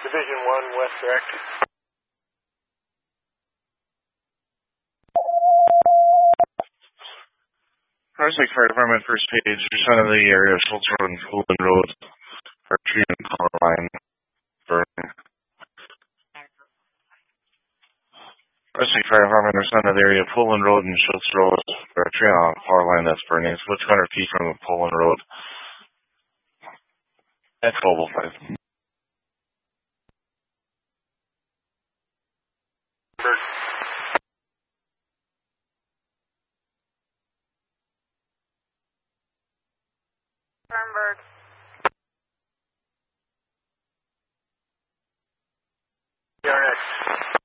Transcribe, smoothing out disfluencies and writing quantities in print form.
Division 1, West Direct. Parsec Fire Department, first page, descend of the area of Schultz Road and Fulton Road for tree and power line burning. Parsec Fire Department, descend of the area of Fulton Road and Schultz Road for a tree on a power line that's burning. It's about 200 feet from the Fulton Road. That's Global 5. Bird. DRX.